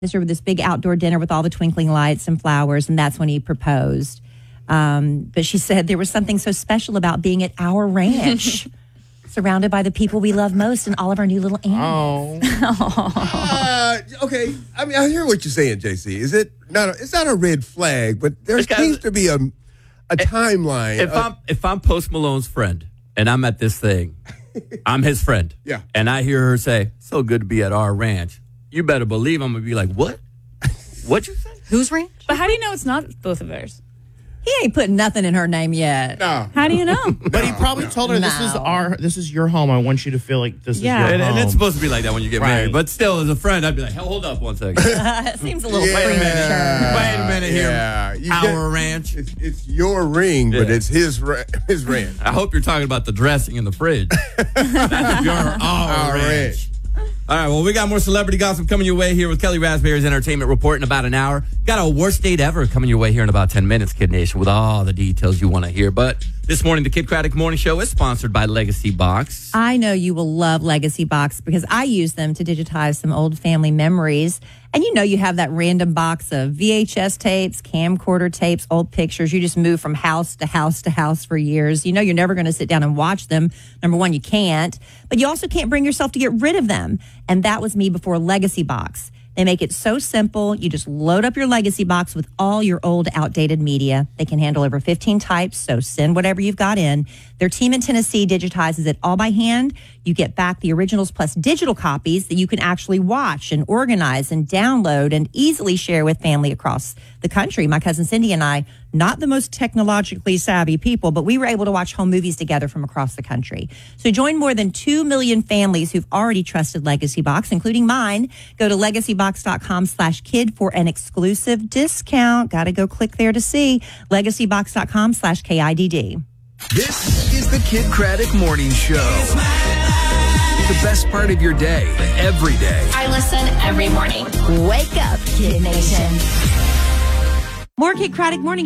her with this big outdoor dinner with all the twinkling lights and flowers, and that's when he proposed. But she said there was something so special about being at our ranch, surrounded by the people we love most and all of our new little animals. Okay, I mean, I hear what you're saying, JC. Is it not? It's not a red flag, but there seems to be a timeline. If I'm Post Malone's friend and I'm at this thing, I'm his friend. Yeah. And I hear her say, "So good to be at our ranch." You better believe I'm gonna be like, "What? What'd you say? Whose ranch? But how do you know it's not both of theirs? He ain't putting nothing in her name yet. No. How do you know? But he probably told her, this is your home. I want you to feel like this is your home. And it's supposed to be like that when you get married. But still, as a friend, I'd be like, hold up one second. It seems a little premature. Wait a minute here. Our ranch. It's your ring, but it's his ranch. I hope you're talking about the dressing in the fridge. That's our ranch. All right, well, we got more celebrity gossip coming your way here with Kelly Raspberry's Entertainment Report in about an hour. Got a worst date ever coming your way here in about 10 minutes, Kid Nation, with all the details you want to hear. But this morning, the Kid Craddock Morning Show is sponsored by Legacy Box. I know you will love Legacy Box because I use them to digitize some old family memories. And you know you have that random box of VHS tapes, camcorder tapes, old pictures. You just move from house to house to house for years. You know you're never going to sit down and watch them. Number one, you can't. But you also can't bring yourself to get rid of them. And that was me before Legacy Box. They make it so simple. You just load up your Legacy Box with all your old, outdated media. They can handle over 15 types, so send whatever you've got in. Their team in Tennessee digitizes it all by hand. You get back the originals plus digital copies that you can actually watch and organize and download and easily share with family across the country. My cousin Cindy and I, not the most technologically savvy people, but we were able to watch home movies together from across the country. So join more than 2 million families who've already trusted Legacy Box, including mine. Go to legacybox.com/kid for an exclusive discount. Got to go click there to see. legacybox.com/KIDD. This is the Kid Craddock Morning Show. The best part of your day, every day. I listen every morning. Wake up, Kid Nation. More Kid Craddock Morning